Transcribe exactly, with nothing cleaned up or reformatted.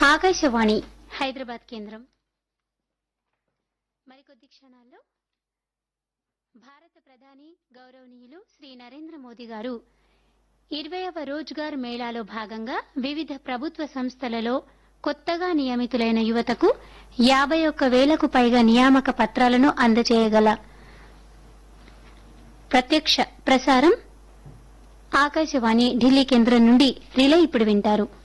ఆకాశవాణి హైదరాబాద్ కేంద్రం. మరికొద్ది క్షణాల్లో భారత ప్రధాని గౌరవనీయులు శ్రీ నరేంద్ర మోదీ గారు ఇరవైవ రోజ్గార్ మేళాలో భాగంగా వివిధ ప్రభుత్వ సంస్థలలో కొత్తగా నియమితులైన యువతకు యాభై ఒక్క వేలకు పైగా నియామక పత్రాలను అందజేయగల ప్రత్యక్ష ప్రసారం ఆకాశవాణి ఢిల్లీ కేంద్రం నుండి రిలే ఇప్పుడు వింటారు.